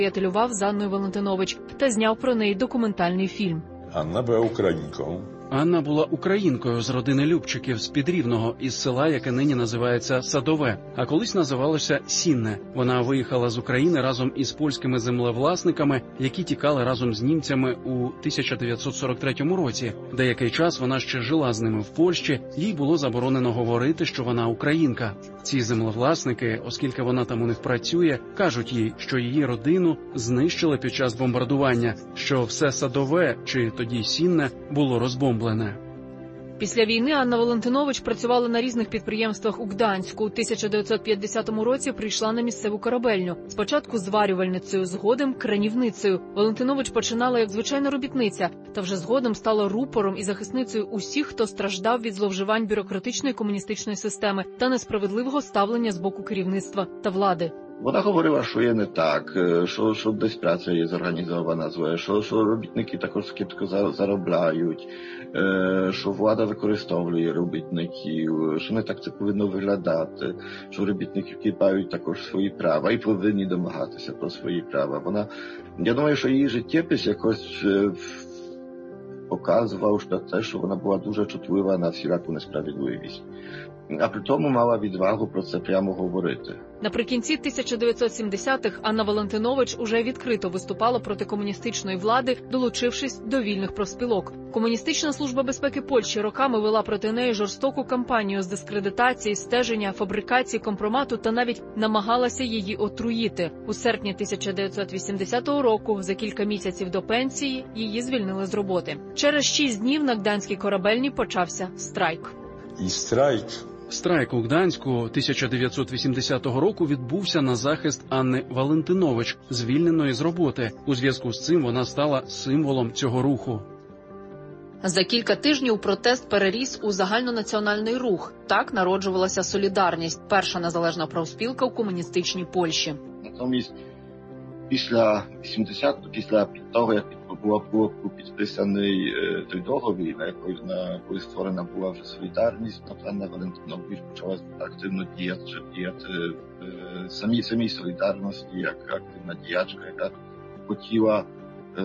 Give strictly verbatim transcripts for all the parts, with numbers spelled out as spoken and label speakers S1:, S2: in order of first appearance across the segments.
S1: приятелював з Анною Валентинович та зняв про неї документальний фільм.
S2: Анна була українкою.
S3: Анна була українкою з родини Любчиків з-під Рівного, із села, яке нині називається Садове, а колись називалося Сінне. Вона виїхала з України разом із польськими землевласниками, які тікали разом з німцями у тисяча дев'ятсот сорок третьому році. Деякий час вона ще жила з ними в Польщі, їй було заборонено говорити, що вона українка. Ці землевласники, оскільки вона там у них працює, кажуть їй, що її родину знищили під час бомбардування, що все Садове, чи тоді Сінне, було розбомблене.
S1: Після війни Анна Валентинович працювала на різних підприємствах у Гданську. У тисяча дев'ятсот п'ятдесятому році прийшла на місцеву корабельню. Спочатку зварювальницею, згодом кранівницею. Валентинович починала як звичайна робітниця, та вже згодом стала рупором і захисницею усіх, хто страждав від зловживань бюрократичної комуністичної системи та несправедливого ставлення з боку керівництва та влади.
S4: Вона говорила, що є не так, що, що десь праця є зорганізована зле, що, що робітники також кепсько заробляють, що влада використовує робітників, що не так це повинно виглядати, що робітники мають також свої права і повинні домагатися про свої права. Вона, я думаю, що її життєпис якось показував на те, що вона була дуже чутлива на всіляку несправедливість. А при тому мала відвагу про це прямо говорити.
S1: Наприкінці тисяча дев'ятсот сімдесятих Анна Валентинович уже відкрито виступала проти комуністичної влади, долучившись до вільних профспілок. Комуністична служба безпеки Польщі роками вела проти неї жорстоку кампанію з дискредитації, стеження, фабрикації, компромату та навіть намагалася її отруїти. У серпні тисяча дев'ятсот вісімдесятого року, за кілька місяців до пенсії, її звільнили з роботи. Через шість днів на Гданській корабельні почався страйк.
S2: І страйк
S3: Страйк у Гданську тисяча дев'ятсот вісімдесятого року відбувся на захист Анни Валентинович, звільненої з роботи. У зв'язку з цим вона стала символом цього руху.
S1: За кілька тижнів протест переріс у загальнонаціональний рух. Так народжувалася «Солідарність» – перша незалежна профспілка у комуністичній Польщі.
S4: Натомість після вісімдесятого, після того, як було, було підписаний е, той договір, на якої на коли створена була вже солідарність, Анна Валентинович почала активно діяти, діяти е, самій самій солідарності, як активна діячка, яка хотіла е,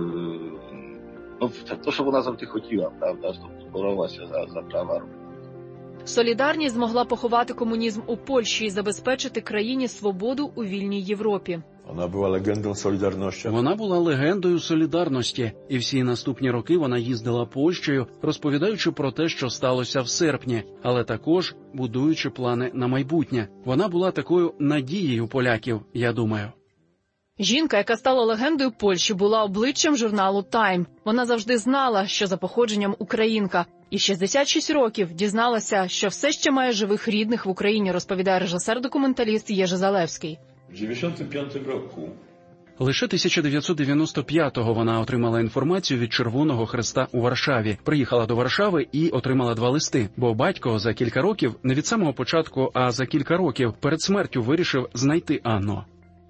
S4: ну, те, що вона завжди хотіла, правда, тобто боролася за, за права робити.
S1: Солідарність змогла поховати комунізм у Польщі і забезпечити країні свободу у вільній Європі.
S2: Вона була легендою солідарності.
S3: Вона була легендою солідарності, і всі наступні роки вона їздила Польщею, розповідаючи про те, що сталося в серпні, але також будуючи плани на майбутнє. Вона була такою надією поляків, я думаю.
S1: Жінка, яка стала легендою Польщі, була обличчям журналу «Тайм». Вона завжди знала, що за походженням українка. І шістдесят шість років дізналася, що все ще має живих рідних в Україні, розповідає режисер-документаліст Єжи Залевський.
S2: В дев'яносто п'ятому року
S3: Лише тисяча дев'ятсот дев'яносто п'ятого вона отримала інформацію від Червоного Хреста у Варшаві. Приїхала до Варшави і отримала два листи, бо батько за кілька років, не від самого початку, а за кілька років, перед смертю вирішив знайти Анну.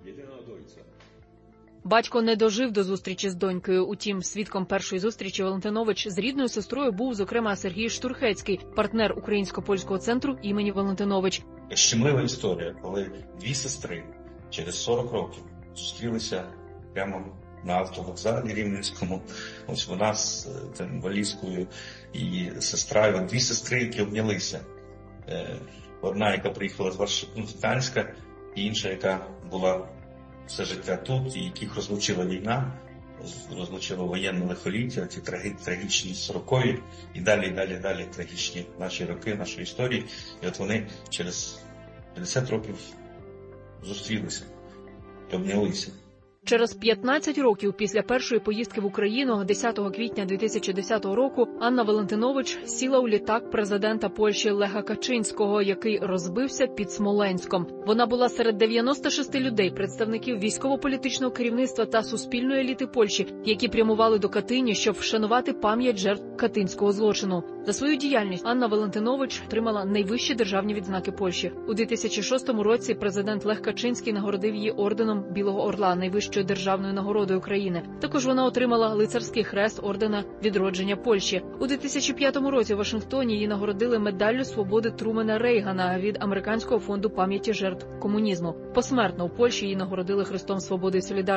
S1: Батько не дожив до зустрічі з донькою. Утім, свідком першої зустрічі Валентинович з рідною сестрою був, зокрема, Сергій Штурхецький, партнер Українсько-польського центру імені Валентинович.
S5: Щемлива історія, коли дві сестри через сорок років зустрілися прямо на автовокзалі Рівненському. Ось вона з тим валізкою і сестра, дві сестри, які обнялися. Одна, яка приїхала з Варшавська, і інша, яка була все життя тут, і яких розлучила війна, розлучила воєнне лихоліття, ці трагічні сорокові, і далі, і далі, далі трагічні наші роки, нашої історії. І от вони через п'ятдесят років зустрілися і обнялися.
S1: Через п'ятнадцять років після першої поїздки в Україну, десятого квітня дві тисячі десятого року, Анна Валентинович сіла у літак президента Польщі Леха Качинського, який розбився під Смоленськом. Вона була серед дев'яноста шести людей, представників військово-політичного керівництва та суспільної еліти Польщі, які прямували до Катині, щоб вшанувати пам'ять жертв катинського злочину. За свою діяльність Анна Валентинович отримала найвищі державні відзнаки Польщі. У дві тисячі шостому році президент Лех Качинський нагородив її орденом Білого Орла, найвищою державною нагородою країни. Також вона отримала лицарський хрест ордена Відродження Польщі. У дві тисячі п'ятому році у Вашингтоні її нагородили медаллю свободи Трумена Рейгана від Американського фонду пам'яті жертв комунізму. Посмертно у Польщі її нагородили Хрестом свободи і солідарності.